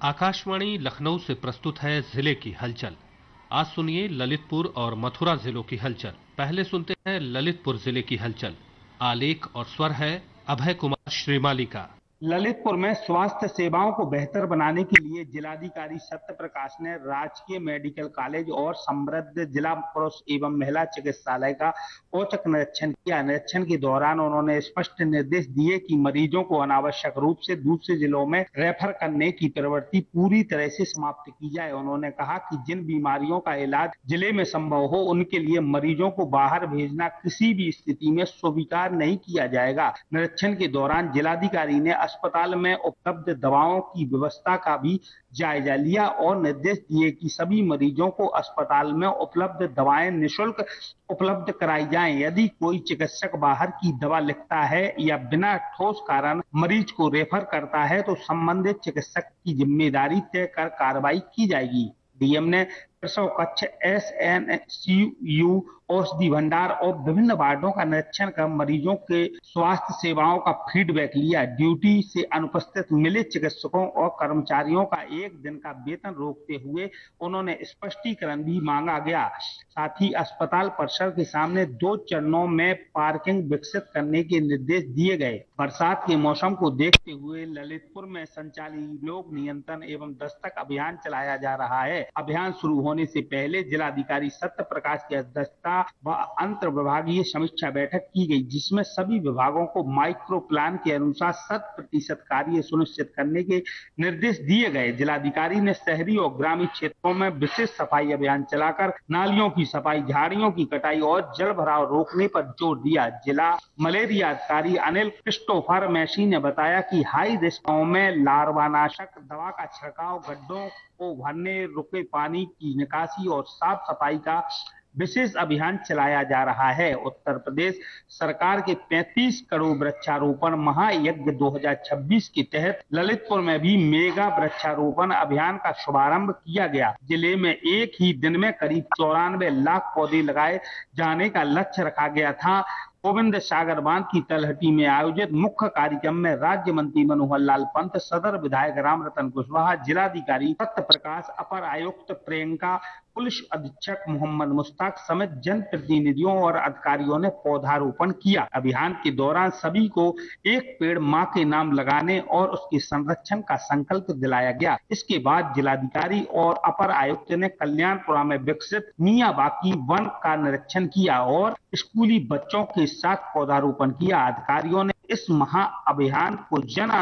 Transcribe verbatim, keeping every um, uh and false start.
आकाशवाणी लखनऊ से प्रस्तुत है जिले की हलचल। आज सुनिए ललितपुर और मथुरा जिलों की हलचल। पहले सुनते हैं ललितपुर जिले की हलचल। आलेख और स्वर है अभय कुमार श्रीमाली का। ललितपुर में स्वास्थ्य सेवाओं को बेहतर बनाने के लिए जिलाधिकारी सत्य प्रकाश ने राजकीय मेडिकल कॉलेज और समृद्ध जिला पुरुष एवं महिला चिकित्सालय का औचक निरीक्षण किया। निरीक्षण के दौरान उन्होंने स्पष्ट निर्देश दिए कि मरीजों को अनावश्यक रूप से दूसरे जिलों में रेफर करने की प्रवृत्ति पूरी तरह से समाप्त की जाए। उन्होंने कहा कि जिन बीमारियों का इलाज जिले में संभव हो, उनके लिए मरीजों को बाहर भेजना किसी भी स्थिति में स्वीकार नहीं किया जाएगा। निरीक्षण के दौरान जिलाधिकारी ने अस्पताल में उपलब्ध दवाओं की व्यवस्था का भी जायजा लिया और निर्देश दिए कि सभी मरीजों को अस्पताल में उपलब्ध दवाएं निःशुल्क उपलब्ध कराई जाएं। यदि कोई चिकित्सक बाहर की दवा लिखता है या बिना ठोस कारण मरीज को रेफर करता है तो संबंधित चिकित्सक की जिम्मेदारी तय कर कार्रवाई की जाएगी। डीएम ने प्रसव कक्ष, एस एन सी यू, औषधि भंडार और विभिन्न वार्डों का निरीक्षण कर मरीजों के स्वास्थ्य सेवाओं का फीडबैक लिया। ड्यूटी से अनुपस्थित मिले चिकित्सकों और कर्मचारियों का एक दिन का वेतन रोकते हुए उन्होंने स्पष्टीकरण भी मांगा गया। साथ ही अस्पताल परिसर के सामने दो चरणों में पार्किंग विकसित करने के निर्देश दिए गए। बरसात के मौसम को देखते हुए ललितपुर में संचालित रोग नियंत्रण एवं दस्तक अभियान चलाया जा रहा है। अभियान शुरू होने से पहले जिलाधिकारी सत्य प्रकाश की अध्यक्षता व अंतर विभागीय समीक्षा बैठक की गई, जिसमें सभी विभागों को माइक्रो प्लान के अनुसार शत प्रतिशत कार्य सुनिश्चित करने के निर्देश दिए गए। जिलाधिकारी ने शहरी और ग्रामीण क्षेत्रों में विशेष सफाई अभियान चलाकर नालियों की सफाई, झाड़ियों की कटाई और जल भराव रोकने पर जोर दिया। जिला मलेरिया अधिकारी अनिल क्रिस्टोफर मैसी ने बताया कि हाई रिस्क में लार्वानाशक दवा का छिड़काव, गड्ढों को भरने, रुके पानी की निकासी और साफ सफाई का विशेष अभियान चलाया जा रहा है। उत्तर प्रदेश सरकार के पैंतीस करोड़ वृक्षारोपण महायज्ञ दो हज़ार छब्बीस के तहत ललितपुर में भी मेगा वृक्षारोपण अभियान का शुभारंभ किया गया। जिले में एक ही दिन में करीब चौरानवे लाख पौधे लगाए जाने का लक्ष्य रखा गया था। गोविंद सागर बांध की तलहटी में आयोजित मुख्य कार्यक्रम में राज्य मंत्री मनोहर लाल पंत, सदर विधायक राम रतन कुशवाहा, जिलाधिकारी सत्य प्रकाश, अपर आयुक्त प्रियंका, पुलिस अधीक्षक मोहम्मद मुश्ताक समेत जनप्रतिनिधियों और अधिकारियों ने पौधारोपण किया। अभियान के दौरान सभी को एक पेड़ मां के नाम लगाने और उसके संरक्षण का संकल्प दिलाया गया। इसके बाद जिलाधिकारी और अपर आयुक्त ने कल्याणपुरा में विकसित मियाबाकी वन का निरीक्षण किया और स्कूली बच्चों के साथ पौधारोपण किया। अधिकारियों ने इस महा अभियान को जन